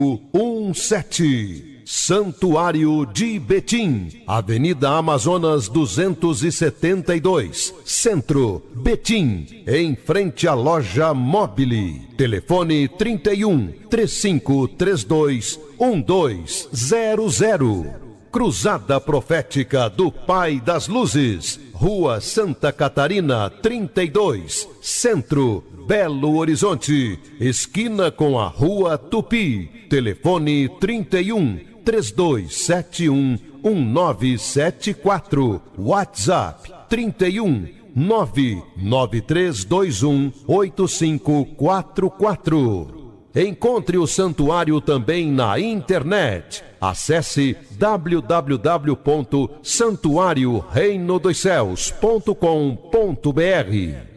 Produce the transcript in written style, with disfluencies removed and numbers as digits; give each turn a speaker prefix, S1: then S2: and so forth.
S1: 17, Santuário de Betim, Avenida Amazonas 272, Centro, Betim, em frente à loja Mobile. Telefone 31 3532 1200. Cruzada Profética do Pai das Luzes, Rua Santa Catarina 32, Centro, Belo Horizonte, esquina com a Rua Tupi. Telefone 31 3271 1974. WhatsApp 31 99321 8544. Encontre o santuário também na internet. Acesse www.santuarioreinodosscéus.com.br.